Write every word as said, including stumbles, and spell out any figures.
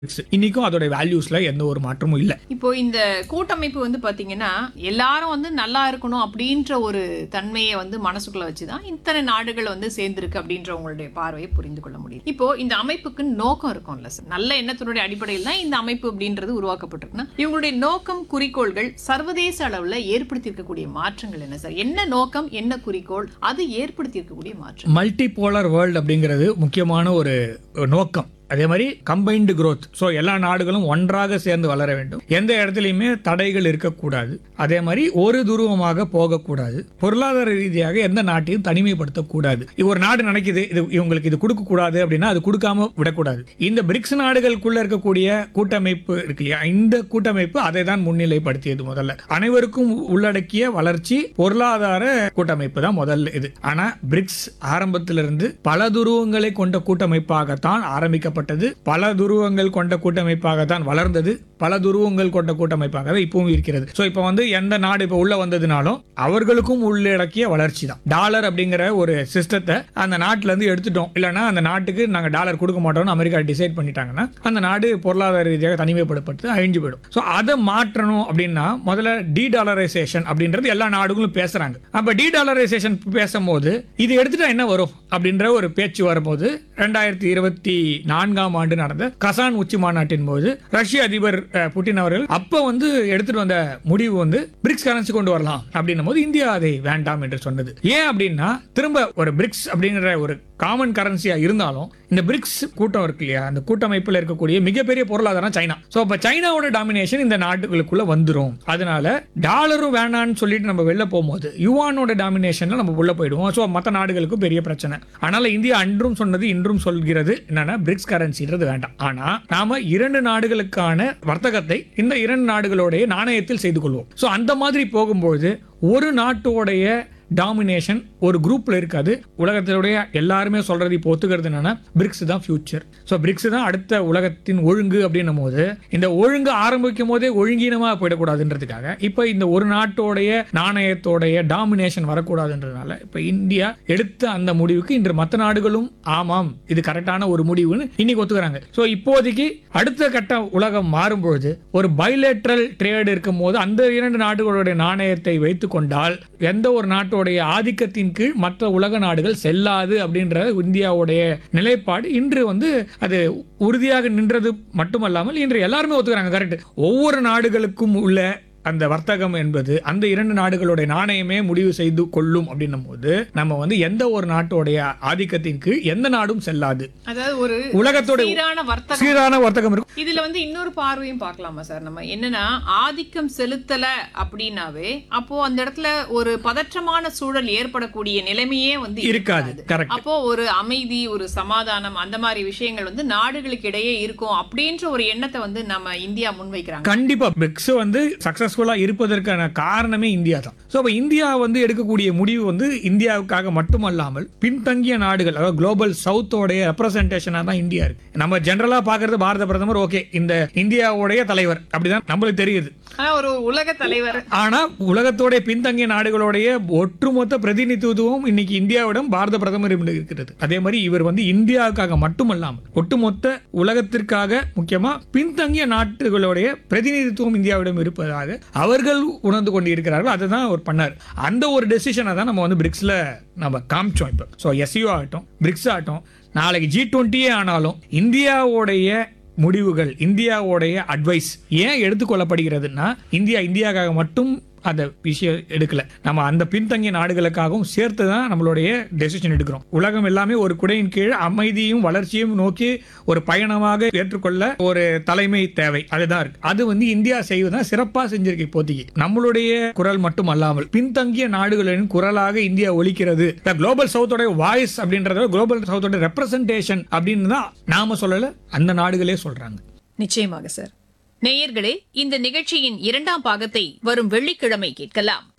இன்னைக்கும் அதோட வேல்யூஸ்ல எந்த ஒரு மாற்றமும் இல்ல. இப்போ இந்த கூட்டமைப்பு வந்து பாத்தீங்கன்னா எல்லாரும் வந்து நல்லா இருக்கணும் அப்படின்ற ஒரு தன்மையை வந்து மனசுக்குள்ள வச்சுதான் இத்தனை நாடுகள் வந்து சேர்ந்திருக்கு அப்படின்ற உங்களுடைய பார்வையை புரிந்து கொள்ள முடியும். இப்போ இந்த அமைப்புக்கு நோக்கம் இருக்கும்ல சார், நல்ல எண்ணத்தினுடைய அடிப்படையில் தான் இந்த அமைப்பு அப்படின்றது உருவாக்கப்பட்டிருக்குன்னா இவங்களுடைய நோக்கம் குறிக்கோள்கள் சர்வதேச அளவுல ஏற்படுத்தி இருக்கக்கூடிய மாற்றங்கள் என்ன சார்? என்ன நோக்கம், என்ன குறிக்கோள், அது ஏற்படுத்தி இருக்கக்கூடிய மாற்றம்? மல்டி போலார் வேர்ல்ட் அப்படிங்கிறது முக்கியமான ஒரு நோக்கம். அதே மாதிரி கம்பைன்டு growth. ஸோ எல்லா நாடுகளும் ஒன்றாக சேர்ந்து வளர வேண்டும். எந்த இடத்துலையுமே தடைகள் இருக்கக்கூடாது. அதே மாதிரி ஒரு துருவமாக போகக்கூடாது. பொருளாதார ரீதியாக எந்த நாட்டையும் தனிமைப்படுத்தக்கூடாது. இது ஒரு நாடு நினைக்குது இது இவங்களுக்கு இது கொடுக்க கூடாது அப்படின்னா அது கொடுக்காம விடக்கூடாது. இந்த பிரிக்ஸ் நாடுகளுக்குள்ள இருக்கக்கூடிய கூட்டமைப்பு இருக்கு இல்லையா, இந்த கூட்டமைப்பு அதை தான் முன்னிலைப்படுத்தியது. முதல்ல அனைவருக்கும் உள்ளடக்கிய வளர்ச்சி பொருளாதார கூட்டமைப்பு தான் முதல்ல இது. ஆனா பிரிக்ஸ் ஆரம்பத்திலிருந்து பல துருவங்களை கொண்ட கூட்டமைப்பாகத்தான் ஆரம்பிக்கப்பட்டது. பல துருவங்கள் கொண்ட கூட்டமைப்பாக தான் வளர்ந்தது. பல துருவங்கள் கொண்ட கூட்டமைப்பாக தான் இப்பவும் இருக்கிறது. சோ இப்போ வந்து எந்த நாடு இப்போ உள்ள வந்ததுனாலும் அவர்களுக்கும் உள்ளடக்கிய வளர்ச்சி தான். டாலர் அப்படிங்கிற ஒரு சிஸ்டத்தை அந்த நாட்டுல இருந்து எடுத்துட்டோம், இல்லைன்னா அந்த நாட்டுக்கு நாங்க டாலர் கொடுக்க மாட்டோம்னு அமெரிக்கா டிசைட் பண்ணிட்டாங்கன்னா அந்த நாடு பொருளாதார ரீதியாக தனிமைப்படுத்தப்பட்டு அழிஞ்சு போயிடும். ஸோ அதை மாற்றணும் அப்படின்னா முதல்ல டி டாலரைசேஷன் அப்படின்றது எல்லா நாடுகளும் பேசுறாங்க. அப்ப டி டாலரைசேஷன் பேசும்போது இது எடுத்துட்டா என்ன வரும் அப்படின்ற ஒரு பேச்சு வரும்போது ரெண்டாயிரத்தி இருபத்தி நான்காம் ஆண்டு நடந்த கசான் உச்சி மாநாட்டின் போது ரஷ்ய அதிபர் புட்டின் அவர்கள் அப்ப வந்து எடுத்துட்டு வந்த முடிவு வந்து பிரிக்ஸ் கரன்சி கொண்டு வரலாம் அப்படின்னும் போது இந்தியா அதை வேண்டாம் என்று சொன்னது. ஏன் அப்படின்னா திரும்ப ஒரு பிரிக்ஸ் அப்படிங்கிற ஒரு காமன் கரன்சியா இருந்தாலும் இந்த பிரிக்ஸ் கூட்டம் இருக்கு இல்லையா, அந்த கூட்டமைப்பில் இருக்கக்கூடிய மிகப்பெரிய பொருளாதாரம் சைனா. சோ அப்ப சைனாவோட டாமினேஷன் இந்த நாட்டுகளுக்குள்ள வந்துரும். அதனால டாலரும் வேணான்னு சொல்லிட்டு நம்ம வெளில போகும்போது யுவானோட டாமினேஷன்ல நம்ம உள்ள போயிடுவோம். சோ மற்ற நாடுகளுக்கும் பெரிய பிரச்சனை. அதனால இந்தியா அன்றும் சொன்னது இன்றும் சொல்கிறது என்னன்னா பிரிக்ஸ் கரன்சின்றது வேண்டாம். ஆனா நாம இரண்டு நாடுகளுக்கான வர்த்தகத்தை இந்த இரண்டு நாடுகளுடைய நாணயத்தில் செய்து கொள்வோம். சோ அந்த மாதிரி போகும்போது ஒரு நாட்டோடைய டாமினேஷன் ஒரு குரூப்ல இருக்காது. உலகத்தினுடைய எல்லாருமே சொல்றது இப்போ ஒத்துக்கிறது என்னன்னா பிரிக்ஸ் தான் ஃபியூச்சர். ஸோ பிரிக்ஸ் தான் அடுத்த உலகத்தின் ஒழுங்கு அப்படின்னும் போது இந்த ஒழுங்கு ஆரம்பிக்கும் போதே ஒழுங்கீனமா போயிடக்கூடாதுன்றதுக்காக இப்ப இந்த ஒரு நாட்டோடைய நாணயத்தோடைய டாமினேஷன் வரக்கூடாதுன்றதுனால இப்ப இந்தியா எடுத்த அந்த முடிவுக்கு இன்று மற்ற நாடுகளும் ஆமாம் இது கரெக்டான ஒரு முடிவுன்னு இன்னைக்கு ஒத்துக்கிறாங்க. ஸோ இப்போதைக்கு அடுத்த கட்ட உலகம் மாறும்போது ஒரு பைலேட்ரல் ட்ரேட் இருக்கும் போது அந்த இரண்டு நாடுகளுடைய நாணயத்தை வைத்துக் கொண்டால் எந்த ஒரு நாட்டோட ஆதிக்கத்தின் கீழ் மற்ற உலக நாடுகள் செல்லாது அப்படின்ற இந்தியாவுடைய நிலைப்பாடு இன்று வந்து அது உறுதியாக நின்றது மட்டுமல்லாமல் இன்று எல்லாருமே ஒத்துக்கிறாங்க. கரெக்ட். ஒவ்வொரு நாடுகளுக்கும் உள்ள அந்த வர்த்தகம் என்பது அந்த இரண்டு நாடுகளுடைய நாணயமே முடிவு செய்து கொள்ளும் அப்படின்னும் போது நம்ம வந்து எந்த ஒரு நாட்டோடைய ஆதிக்கத்தின் கீழ் எந்த நாடும் செல்லாது. அதாவது ஒரு உலகத்தோட சீரான வர்த்தகம் சீரான வர்த்தகம் இருக்கும். இதுல வந்து இன்னொரு பார்வையும் பார்க்கலாமா சார்? நம்ம என்னன்னா ஆதிக்கம் செலுத்தல அப்படின்னாவே அப்போ அந்த இடத்துல ஒரு பதற்றமான சூழல் ஏற்படக்கூடிய நிலைமையே வந்து இருக்காது. கரெக்ட். அப்போ ஒரு அமைதி, ஒரு சமாதானம், அந்த மாதிரி விஷயங்கள் வந்து நாடுகளுக்கு இடையே இருக்கும் அப்படின்ற ஒரு எண்ணத்தை வந்து நம்ம இந்தியா முன்வைக்கிறாங்க. கண்டிப்பா பிரிக்ஸ் வந்து சக்சஸ் இருப்பதற்கான காரணமே இந்தியா தான். சோ அப்ப இந்தியா வந்து எடுக்கக்கூடிய முடிவு வந்து இந்தியாவுக்காக மட்டுமல்லாமல் பின்தங்கிய நாடுகள் அதாவது குளோபல் சவுத்தோடைய ரெப்ரசன்டேஷனா தான் இந்தியா இருக்கு. நம்ம ஜெனரலா பாக்குறது பாரத பிரதமர் ஓகே இந்த இந்தியாவுடைய தலைவர் அப்படிதான் நம்மளுக்கு தெரியுது. ஒரு உலக தலைவர். ஆனா உலகத்தோட பின்தங்கிய நாடுகளுடைய ஒட்டுமொத்த பிரதிநிதித்துவம் இன்னைக்கு இந்தியாவிடம் பாரத பிரதமர் இருக்கிறது. அதே மாதிரி இவர் வந்து இந்தியாவுக்காக மட்டுமல்லாமல் ஒட்டுமொத்த உலகத்திற்காக முக்கியமா பின்தங்கிய நாடுகளுடைய பிரதிநிதித்துவம் இந்தியாவிடம் இருப்பதாக அவர்கள் உணர்ந்து கொண்டு இருக்கிறார்கள். அதுதான் அவர் பண்ணார். அந்த ஒரு டெசிஷனை தான் நம்ம வந்து பிரிக்ஸ்ல நம்ம காமிச்சோம். இப்போ ஸோ எஸ்யூ ஆகட்டும் பிரிக்ஸ் ஆகட்டும் நாளைக்கு ஜி டுவெண்ட்டியே ஆனாலும் இந்தியாவுடைய முடிவுகள் இந்தியாவுடைய அட்வைஸ் ஏன் எடுத்துக்கொள்ளப்படுகிறதுனா இந்தியா இந்தியாவுக்காக மட்டும் அந்த விஷயம் எடுக்கல, நம்ம அந்த பின்தங்கிய நாடுகளுக்காகவும் சேர்த்து தான் நம்மளுடைய டெசிஷன் எடுக்கிறோம். உலகம் எல்லாமே ஒரு குடையின் கீழ் அமைதியும் வளர்ச்சியும் நோக்கி ஒரு பயணமாக ஏற்றுக்கொள்ள ஒரு தலைமை தேவை. அதுதான் இருக்கு. அது வந்து இந்தியா செய்வதுதான் சிறப்பா செஞ்சிருக்கு. இப்போதைக்கு நம்மளுடைய குரல் மட்டும் அல்லாமல் பின்தங்கிய நாடுகளின் குரலாக இந்தியா ஒலிக்கிறது. குளோபல் சவுத்தோட வாய்ஸ் அப்படின்றத குளோபல் சவுத்தோட ரெப்ரசன்டேஷன் அப்படின்னு தான் நாம சொல்லல, அந்த நாடுகளே சொல்றாங்க. நிச்சயமாக சார். நேயர்களே, இந்த நிகழ்ச்சியின் இரண்டாம் பாகத்தை வரும் வெள்ளிக்கிழமை கேட்கலாம்.